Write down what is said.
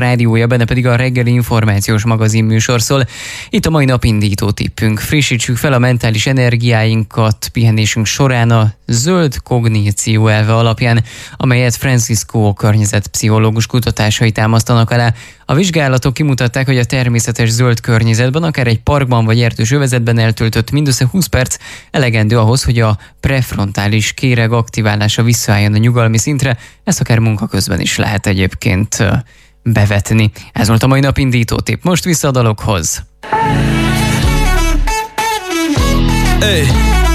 rádiója, benne pedig a reggeli információs magazin műsor szól. Itt a mai nap indító tippünk. Frissítsük fel a mentális energiáinkat pihenésünk során a zöld kogníció elve alapján, amelyet Francisco környezetpszichológus kutatásai támasztanak alá. A vizsgálatok kimutatták, hogy a természetes zöld környezetben, akár egy parkban vagy erdős övezetben eltöltött mindössze 20 perc elegendő ahhoz, hogy a prefrontális kéreg aktiválása visszaálljon a nyugalmi szintre. Ezt akár munka közben is lehet egyébként bevetni. Ez volt a mai nap indító tipp. Most vissza a dalokhoz. Hey.